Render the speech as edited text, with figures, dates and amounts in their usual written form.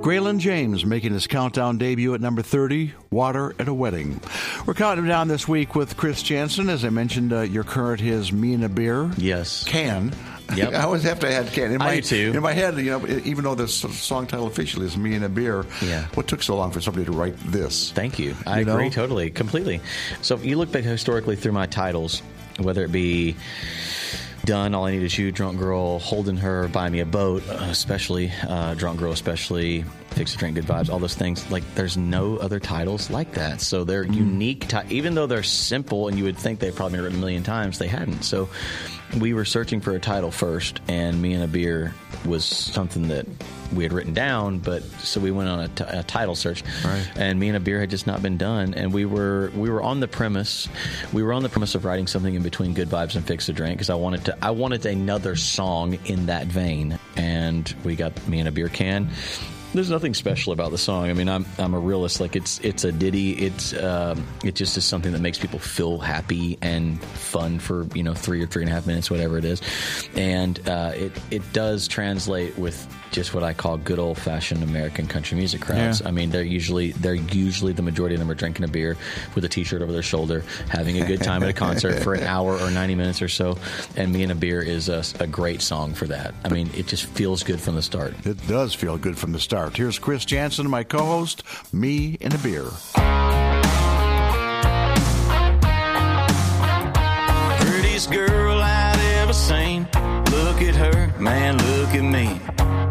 Graylin James making his countdown debut at number 30, Water at a Wedding. We're counting down this week with Chris Janson. As I mentioned, your current is Me and a Beer. Yes. Can. Yep. I always have to add can. I do too. In my head, even though the song title officially is Me and a Beer, what took so long for somebody to write this? Thank you. I agree totally, completely. So if you look back historically through my titles, whether it be Done, All I Need Is You, Drunk Girl, Holding Her, Buy Me a Boat, especially, Drunk Girl especially, Fix a Drink, Good Vibes, all those things, like there's no other titles like that. So they're unique, even though they're simple and you would think they've probably been written a million times, they hadn't. So we were searching for a title first, and Me and a Beer was something that we had written down, but so we went on a title search, right. And Me and a Beer had just not been done, and we were on the premise of writing something in between Good Vibes and Fix a Drink, because I wanted another song in that vein, and we got Me and a Beer Can. There's nothing special about the song. I mean, I'm a realist. Like it's a ditty. It just is something that makes people feel happy and fun for 3 or 3.5 minutes, whatever it is, and it does translate with just what I call good old fashioned American country music crowds. Yeah. I mean, they're usually the majority of them are drinking a beer with a T-shirt over their shoulder, having a good time at a concert for an hour or 90 minutes or so. And Me and a Beer is a great song for that. I mean, it just feels good from the start. It does feel good from the start. Here's Chris Janson, my co-host, Me and a Beer. Prettiest girl I'd ever seen. Look at her, man, look at me.